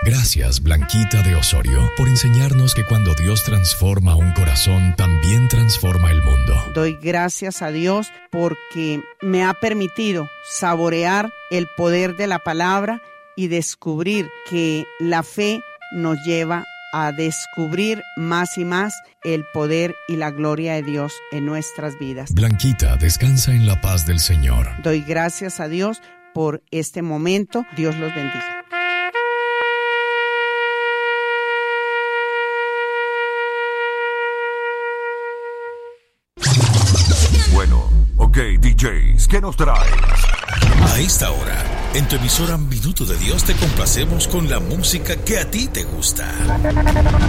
Gracias, Blanquita de Osorio, por enseñarnos que cuando Dios transforma un corazón, también transforma el mundo. Doy gracias a Dios porque me ha permitido saborear el poder de la palabra y descubrir que la fe nos lleva a descubrir más y más el poder y la gloria de Dios en nuestras vidas. Blanquita, descansa en la paz del Señor. Doy gracias a Dios por este momento. Dios los bendiga. Bueno, ok, DJs, ¿qué nos traes? A esta hora, en tu emisora Minuto de Dios te complacemos con la música que a ti te gusta.